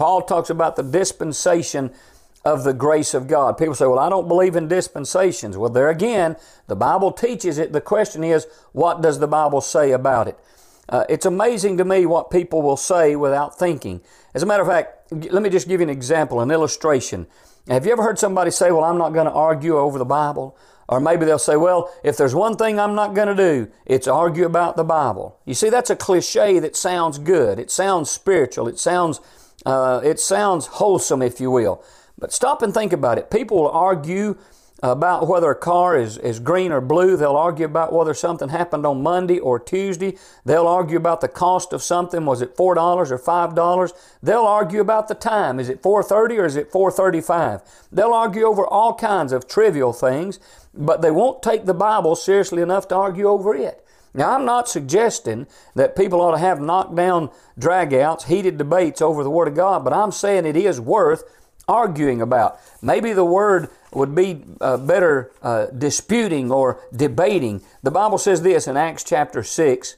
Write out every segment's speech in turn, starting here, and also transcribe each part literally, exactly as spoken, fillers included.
Paul talks about the dispensation of the grace of God. People say, well, I don't believe in dispensations. Well, there again, the Bible teaches it. The question is, what does the Bible say about it? Uh, it's amazing to me what people will say without thinking. As a matter of fact, let me just give you an example, an illustration. Have you ever heard somebody say, well, I'm not going to argue over the Bible? Or maybe they'll say, well, if there's one thing I'm not going to do, it's argue about the Bible. You see, that's a cliche that sounds good. It sounds spiritual. It sounds, uh, it sounds wholesome, if you will. But stop and think about it. People will argue about whether a car is, is green or blue. They'll argue about whether something happened on Monday or Tuesday. They'll argue about the cost of something. Was it four dollars or five dollars? They'll argue about the time. Is it four thirty or is it four thirty-five? They'll argue over all kinds of trivial things, but they won't take the Bible seriously enough to argue over it. Now, I'm not suggesting that people ought to have knockdown drag-outs, heated debates over the Word of God, but I'm saying it is worth arguing about. Maybe the word would be uh, better uh, disputing or debating. The Bible says this in Acts chapter six,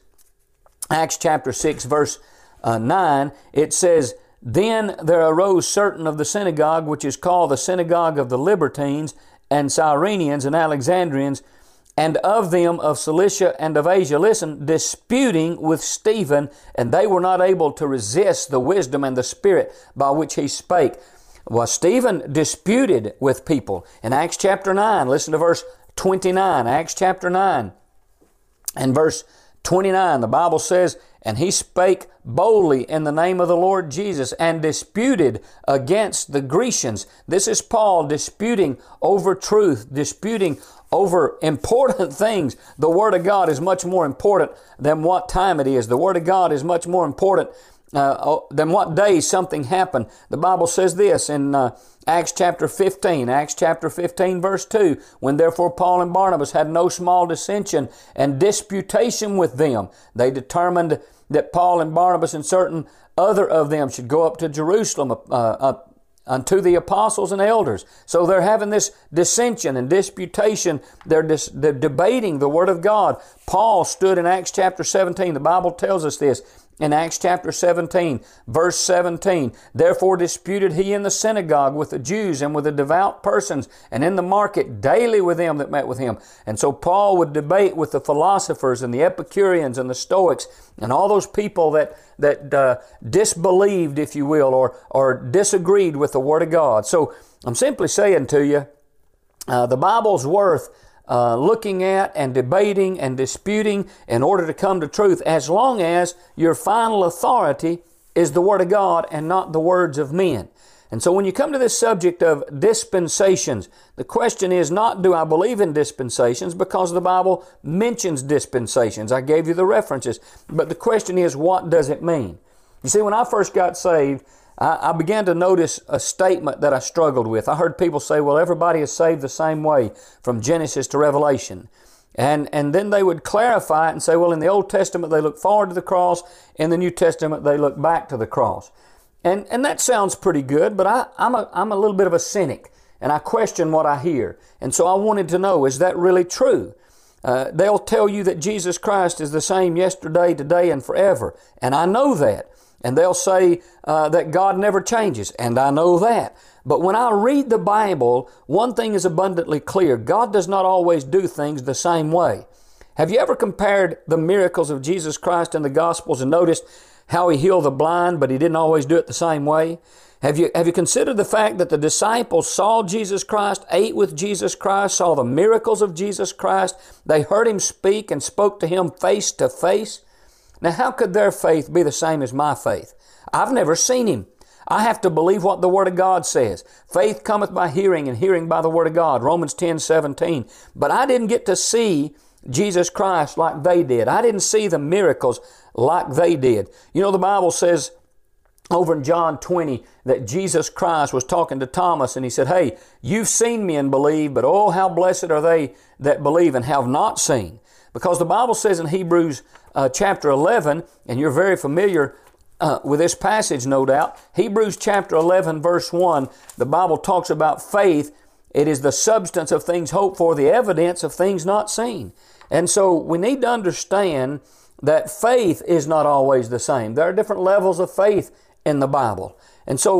Acts chapter six verse uh, nine, it says, Then there arose certain of the synagogue, which is called the synagogue of the Libertines, and Cyrenians and Alexandrians, and of them of Cilicia and of Asia, listen, disputing with Stephen, and they were not able to resist the wisdom and the spirit by which he spake. Well, Stephen disputed with people. In Acts chapter nine, listen to verse twenty-nine. Acts chapter nine and verse twenty-nine, the Bible says, And he spake boldly in the name of the Lord Jesus, and disputed against the Grecians. This is Paul disputing over truth, disputing over important things. The Word of God is much more important than what time it is. The Word of God is much more important Uh, then what day something happened. The Bible says this in uh, Acts chapter fifteen, Acts chapter fifteen verse two, When therefore Paul and Barnabas had no small dissension and disputation with them, they determined that Paul and Barnabas and certain other of them should go up to Jerusalem uh, uh, unto the apostles and elders. So they're having this dissension and disputation. They're, dis- they're debating the Word of God. Paul stood in Acts chapter seventeen. The Bible tells us this. In Acts chapter seventeen, verse seventeen, Therefore disputed he in the synagogue with the Jews and with the devout persons, and in the market daily with them that met with him. And so Paul would debate with the philosophers and the Epicureans and the Stoics and all those people that that uh, disbelieved, if you will, or or disagreed with the Word of God. So I'm simply saying to you, uh, the Bible's worth Uh, looking at and debating and disputing in order to come to truth, as long as your final authority is the Word of God and not the words of men. And so when you come to this subject of dispensations, the question is not, do I believe in dispensations? Because the Bible mentions dispensations. I gave you the references. But the question is, what does it mean? You see, when I first got saved, I, I began to notice a statement that I struggled with. I heard people say, well, everybody is saved the same way from Genesis to Revelation. And, and then they would clarify it and say, well, in the Old Testament, they look forward to the cross. In the New Testament, they look back to the cross. And, and that sounds pretty good, but I, I'm, a, I'm a little bit of a cynic, and I question what I hear. And so I wanted to know, is that really true? Uh, they'll tell you that Jesus Christ is the same yesterday, today, and forever. And I know that. And they'll say uh, that God never changes, and I know that. But when I read the Bible, one thing is abundantly clear. God does not always do things the same way. Have you ever compared the miracles of Jesus Christ in the Gospels and noticed how He healed the blind, but He didn't always do it the same way? Have you, have you considered the fact that the disciples saw Jesus Christ, ate with Jesus Christ, saw the miracles of Jesus Christ? They heard Him speak and spoke to Him face to face. Now, how could their faith be the same as my faith? I've never seen Him. I have to believe what the Word of God says. Faith cometh by hearing, and hearing by the Word of God, Romans ten seventeen. But I didn't get to see Jesus Christ like they did. I didn't see the miracles like they did. You know, the Bible says over in John twenty that Jesus Christ was talking to Thomas, and He said, hey, you've seen me and believe, but oh, how blessed are they that believe and have not seen. Because the Bible says in Hebrews uh, chapter eleven, and you're very familiar uh, with this passage, no doubt. Hebrews chapter eleven, verse one, the Bible talks about faith. It is the substance of things hoped for, the evidence of things not seen. And so we need to understand that faith is not always the same. There are different levels of faith in the Bible. And so